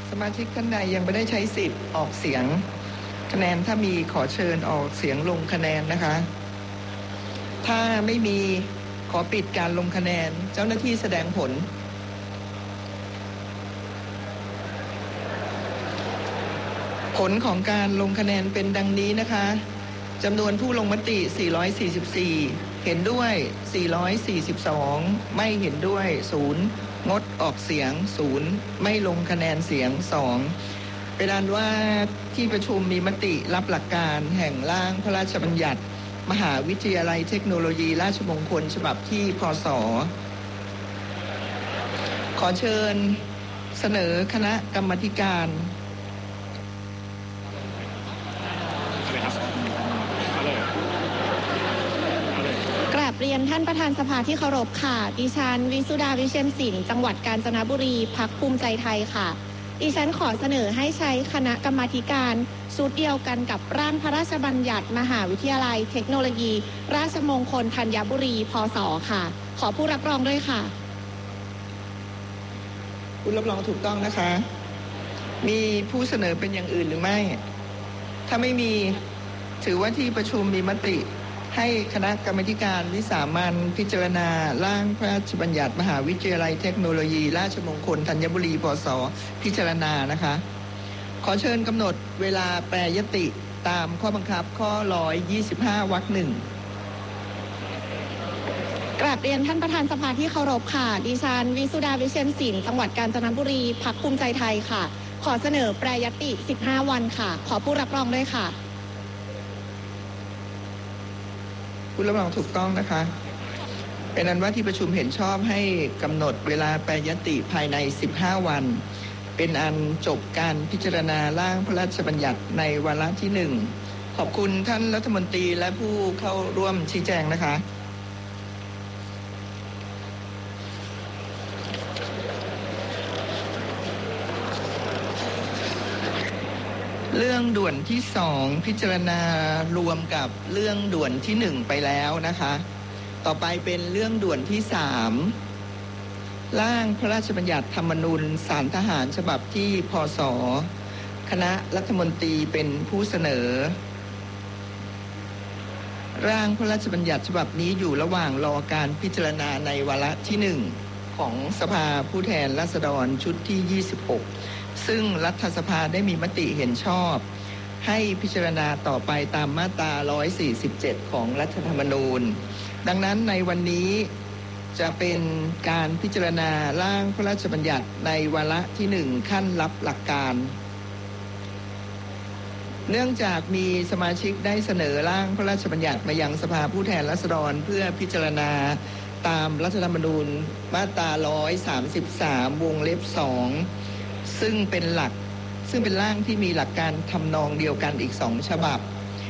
สมาชิกท่านใดยังไม่ได้ใช้สิทธิ์ออกเสียงคะแนนถ้ามีขอเชิญออกเสียงลงคะแนนนะคะถ้าไม่มีขอปิดการลงคะแนนเจ้าหน้าที่แสดงผลของการลงคะแนนเป็นดังนี้นะคะจำนวนผู้ลงมติ444เห็นด้วย442ไม่เห็นด้วย0งดออกเสียง0ไม่ลงคะแนนเสียง2เป็นอันว่าที่ประชุมมีมติรับหลักการแห่งร่างพระราชบัญญัติมหาวิทยาลัยเทคโนโลยีราชมงคลฉบับที่พ.ศ.ขอเชิญเสนอคณะกรรมาธิการกราบเรียนท่านประธานสภาที่เคารพค่ะดิฉันวิสุดาวิเชียรศิลป์จังหวัดกาญจนบุรีพรรคภูมิใจไทยค่ะดิฉันขอเสนอให้ใช้คณะกรรมาธิการชุดเดียวกันกับร่างพระราชบัญญัติมหาวิทยาลัยเทคโนโลยีราชมงคลธัญบุรีพ.ศ.ค่ะขอผู้รับรองด้วยค่ะผู้รับรองถูกต้องนะคะมีผู้เสนอเป็นอย่างอื่นหรือไม่ถ้าไม่มีถือว่าที่ประชุมมีมติให้คณะกรรมาธิการวิสามัญพิจารณาร่างพระราชบัญญัติมหาวิทยาลัยเทคโนโลยีราชมงคลธัญบุรีพ.ศ.พิจารณานะคะขอเชิญกำหนดเวลาแปรยติตามข้อบังคับข้อ125 วรรค 1 กราบเรียนท่านประธานสภาที่เคารพค่ะดิฉันวิสุดาวิเชียรศิลป์จังหวัดกาญจนบุรีพรรคภูมิใจไทยค่ะขอเสนอแปรยติ15 วันค่ะขอผู้รับรองด้วยค่ะผู้รับรองถูกต้องนะคะเป็นอันว่าที่ประชุมเห็นชอบให้กำหนดเวลาแปรยติภายใน15 วันเป็นอันจบการพิจารณาร่างพระราชบัญญัติในวาระที่1ขอบคุณท่านรัฐมนตรีและผู้เข้าร่วมชี้แจงนะคะเรื่องด่วนที่2พิจารณารวมกับเรื่องด่วนที่1ไปแล้วนะคะต่อไปเป็นเรื่องด่วนที่3ร่างพระราชบัญญัติธรรมนูญศาลทหารฉบับที่พ.ศ.คณะรัฐมนตรีเป็นผู้เสนอร่างพระราชบัญญัติฉบับนี้อยู่ระหว่างรอการพิจารณาในวาระที่1ของสภาผู้แทนราษฎรชุดที่26ซึ่งรัฐสภาได้มีมติเห็นชอบให้พิจารณาต่อไปตามมาตรา147ของรัฐธรรมนูญดังนั้นในวันนี้จะเป็นการพิจารณาร่างพระราชบัญญัติในวาระที่1ขั้นรับหลักการเนื่องจากมีสมาชิกได้เสนอร่างพระราชบัญญัติมายังสภาผู้แทนราษฎรเพื่อพิจารณาตามรัฐธรรมนูญมาตรา133วงเล็บ2ซึ่งเป็นร่างที่มีหลักการทำนองเดียวกันอีก2ฉบับ